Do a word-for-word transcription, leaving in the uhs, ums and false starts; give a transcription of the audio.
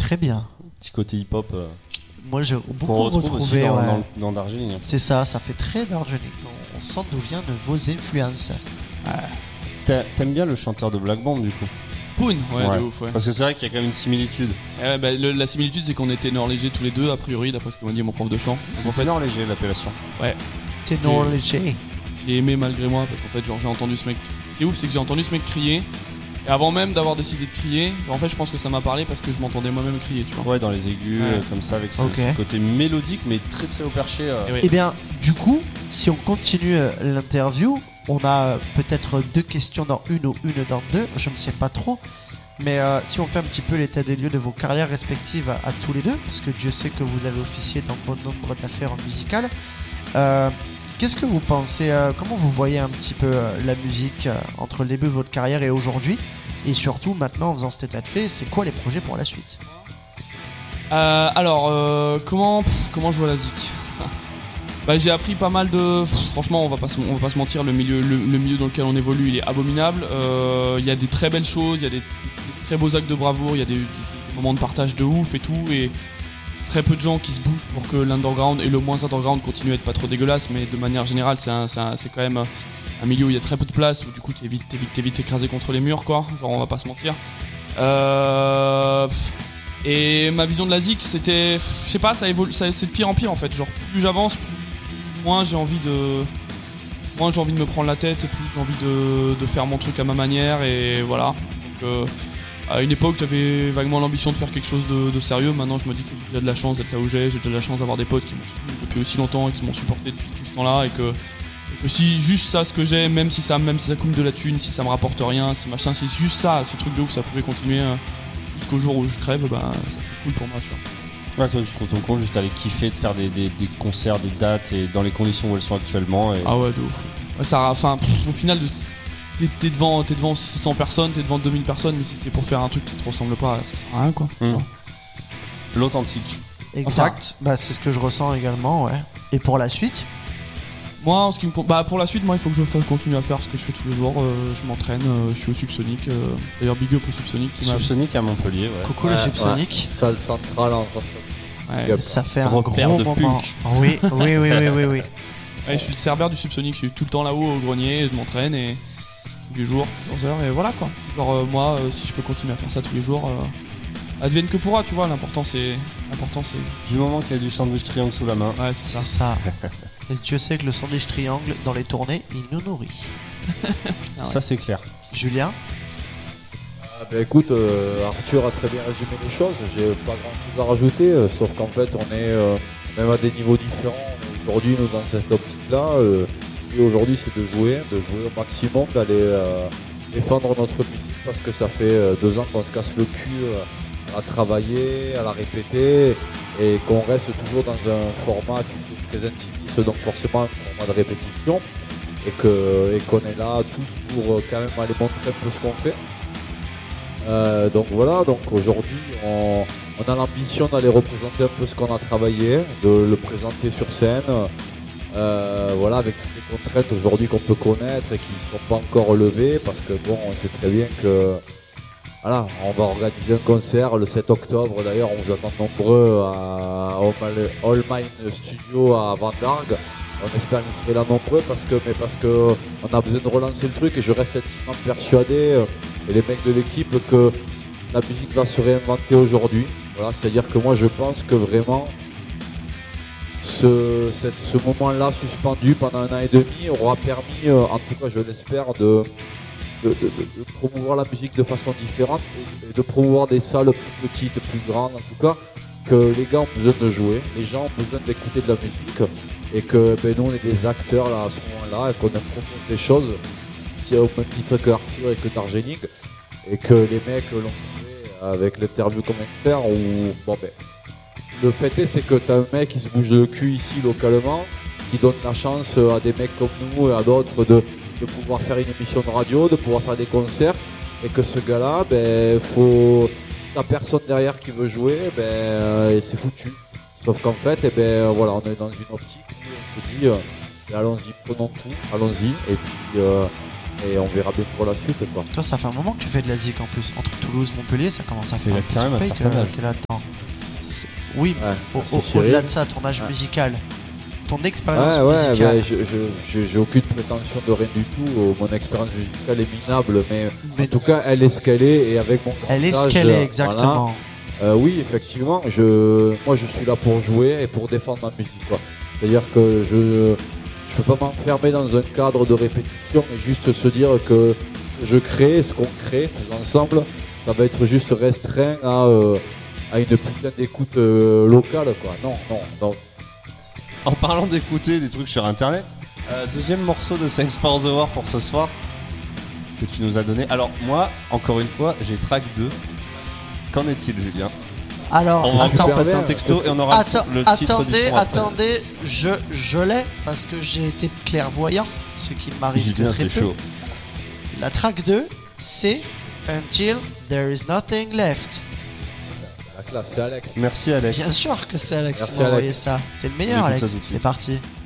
très bien. Petit côté hip-hop. Euh, Moi, j'ai beaucoup qu'on retrouve retrouvé. aussi dans, ouais. dans, dans Darjeeling. C'est ça, ça fait très Darjeeling. On, on sent d'où viennent vos influences. T'a- T'aimes bien le chanteur de Black Band du coup? Poon, ouais, Ouais. de ouf, ouais. Parce que c'est vrai qu'il y a quand même une similitude. Eh, bah, le- la similitude, c'est qu'on est ténor léger tous les deux, a priori, d'après ce que m'a dit mon prof de chant. Donc, C'est en fait, ténor léger l'appellation. Ténor J'ai- léger. j'ai aimé malgré moi, parce qu'en fait, genre, j'ai entendu ce mec. Ce qui est ouf, c'est que j'ai entendu ce mec crier. Et avant même d'avoir décidé de crier, en fait, je pense que ça m'a parlé parce que je m'entendais moi-même crier, tu vois. Ouais, dans les aigus, Ouais. euh, comme ça, avec ce, Ok. ce côté mélodique, mais très très haut perché. euh. Et ouais. Eh bien, du coup, si on continue euh, l'interview, on a euh, peut-être deux questions dans une ou une dans deux, je ne sais pas trop. Mais euh, si on fait un petit peu l'état des lieux de vos carrières respectives à, à tous les deux, parce que Dieu sait que vous avez officié dans bon nombre d'affaires musicales, euh, qu'est-ce que vous pensez, euh, comment vous voyez un petit peu euh, la musique euh, entre le début de votre carrière et aujourd'hui? Et surtout, maintenant, en faisant cet état de fait, c'est quoi les projets pour la suite? Euh, alors, euh, comment, pff, comment je vois la zik? Bah, j'ai appris pas mal de. Pff, franchement, on va pas se, on va pas se mentir, le milieu, le, le milieu dans lequel on évolue, il est abominable. Il y a des très belles choses, il y a des, des très beaux actes de bravoure, il y a des, des- des moments de partage de ouf et tout. Et très peu de gens qui se bougent pour que l'underground et le moins underground continue à être pas trop dégueulasse. Mais de manière générale, c'est, un, c'est, un- c'est quand même un milieu où il y a très peu de place, où du coup, t'es vite, t'es vite, t'es vite écrasé contre les murs, quoi. Genre, on va pas se mentir. Euh. pff, Et ma vision de la zik, c'était, je sais pas, ça évolue, ça, c'est de pire en pire en fait. Genre plus j'avance, plus moins j'ai envie de, moins j'ai envie de me prendre la tête, et plus j'ai envie de, de faire mon truc à ma manière et voilà. Donc, euh, à une époque, j'avais vaguement l'ambition de faire quelque chose de, de sérieux. Maintenant, je me dis que j'ai déjà de la chance d'être là où j'ai, j'ai déjà de la chance d'avoir des potes qui m'ont soutenu depuis aussi longtemps et qui m'ont supporté depuis tout ce temps-là et que, et que si juste ça, ce que j'ai, même si ça, même si ça coûte de la thune, si ça me rapporte rien, si machin, si juste ça, ce truc de ouf, ça pouvait continuer. euh, Jusqu'au jour où je crève, bah, ça serait cool pour moi, tu vois. Ouais, toi, tu te rends compte juste aller kiffer, de faire des, des, des concerts, des dates et dans les conditions où elles sont actuellement. Et... Ah ouais, de ouf. Ouais, ça, enfin, pff, au final, de- t'es, t'es devant, t'es devant six cents personnes, t'es devant deux mille personnes, mais si c'est pour faire un truc qui te ressemble pas, ça sert à rien, quoi. Mmh. Ouais. L'authentique. Exact, bah, c'est ce que je ressens également, ouais. Et pour la suite? Moi, en ce qui me, con- bah, pour la suite, moi, il faut que je fasse, continue à faire ce que je fais tous les jours. euh, je m'entraîne, euh, je suis au Subsonic. euh, d'ailleurs, big up au Subsonic. qui m'a- Subsonic à Montpellier, ouais. Coucou le Ouais, Subsonic. Salle centrale en centre. Ouais, Yep. Ça fait un Repère gros de moment. punk. Oui, oui, oui, oui, oui, oui. ouais, je suis le cerbère du Subsonic, je suis tout le temps là-haut au grenier, je m'entraîne et tous les jours, plusieurs heures, et voilà quoi. Genre, euh, moi, euh, si je peux continuer à faire ça tous les jours, euh, advienne que pourra, tu vois. L'important, c'est. L'important, c'est. Du moment qu'il y a du sandwich triangle sous la main. Ouais, c'est ça. C'est ça. Et Dieu sait que le sandwich triangle, dans les tournées, il nous nourrit. Ah ouais. Ça, c'est clair. Julien? Ah bah écoute, euh, Arthur a très bien résumé les choses, j'ai pas grand chose à rajouter, euh, sauf qu'en fait on est euh, même à des niveaux différents. Aujourd'hui nous dans cette optique là, euh, et aujourd'hui c'est de jouer, de jouer au maximum, d'aller euh, défendre notre musique parce que ça fait euh, deux ans qu'on se casse le cul euh, à travailler, à la répéter et qu'on reste toujours dans un format qui est très intimiste, donc forcément un format de répétition et que et qu'on est là tous pour euh, quand même aller montrer un peu ce qu'on fait. Euh, donc voilà, donc aujourd'hui on, on a l'ambition d'aller représenter un peu ce qu'on a travaillé, de le présenter sur scène, euh, voilà, avec toutes les contraintes aujourd'hui qu'on peut connaître et qui ne sont pas encore levées parce que bon, on sait très bien que voilà, on va organiser un concert le sept octobre, d'ailleurs on vous attend nombreux à All Mine Studio à Vendargue. On espère que vous serez là nombreux parce que, mais parce que on a besoin de relancer le truc et je reste intimement persuadé, euh, et les mecs de l'équipe, que la musique va se réinventer aujourd'hui. Voilà, c'est-à-dire que moi je pense que vraiment ce, cette, ce moment-là suspendu pendant un an et demi aura permis, euh, en tout cas je l'espère, de, de, de, de promouvoir la musique de façon différente et, et de promouvoir des salles plus petites, plus grandes en tout cas. Que les gars ont besoin de jouer, les gens ont besoin d'écouter de la musique et que ben, nous on est des acteurs là à ce moment-là et qu'on propose des choses au même titre que Arthur et que Darjeeling et que les mecs l'ont fait avec l'interview qu'on vient de faire où bon ben le fait est c'est que t'as un mec qui se bouge le cul ici localement qui donne la chance à des mecs comme nous et à d'autres de, de pouvoir faire une émission de radio, de pouvoir faire des concerts et que ce gars-là ben faut t'as personne derrière qui veut jouer, ben, euh, et c'est foutu. Sauf qu'en fait, eh ben, euh, voilà, on est dans une optique où on se dit, euh, allons-y, prenons tout, allons-y. Et puis, euh, et on verra bien pour la suite, quoi. Toi, ça fait un moment que tu fais de la zik en plus. Entre Toulouse, Montpellier, ça commence à faire Il a un petit quand même un peu certain que âge. t'es là-dedans. Parce que- Oui, Ouais, au- merci au- Cyril. au-delà de ça, ton âge Ouais. musical, ton Ouais, expérience ouais, musicale. bah, je, je- je- j'ai aucune prétention de rien du tout. euh, Mon expérience musicale est minable, mais, Mais en tout cas, elle est ce qu'elle est, et avec mon grand elle est ce âge, qu'elle est, voilà, exactement. Euh, oui, effectivement, je, moi je suis là pour jouer et pour défendre ma musique, quoi. C'est-à-dire que je je peux pas m'enfermer dans un cadre de répétition et juste se dire que je crée ce qu'on crée ensemble, ça va être juste restreint à, euh, à une putain d'écoute euh, locale, quoi. Non, non, non. En parlant d'écouter des trucs sur internet, euh, deuxième morceau de Thanks for the War pour ce soir que tu nous as donné. Alors moi, encore une fois, j'ai track deux. Qu'en est-il, Julien? Alors, On va attends, encore passer bien. un texto et on aura Atten- le titre du attendez, son après. attendez, je, je l'ai parce que j'ai été clairvoyant, ce qui m'arrive que Julien, très c'est peu. chaud. La track deux, c'est Until There Is Nothing Left. La classe, c'est Alex. Merci Alex. Bien sûr que c'est Alex Merci, qui m'a envoyé Alex. ça. T'es le On meilleur, écoute Alex. ça tout de suite. C'est parti.